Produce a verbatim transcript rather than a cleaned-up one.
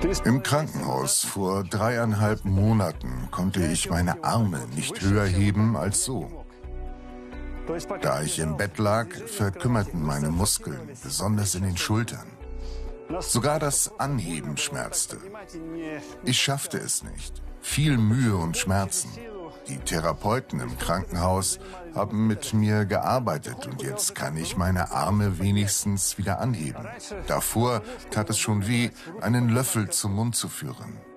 Im Krankenhaus vor dreieinhalb Monaten konnte ich meine Arme nicht höher heben als so. Da ich im Bett lag, verkümmerten meine Muskeln, besonders in den Schultern. Sogar das Anheben schmerzte. Ich schaffte es nicht. Viel Mühe und Schmerzen. Die Therapeuten im Krankenhaus haben mit mir gearbeitet und jetzt kann ich meine Arme wenigstens wieder anheben. Davor tat es schon weh, einen Löffel zum Mund zu führen.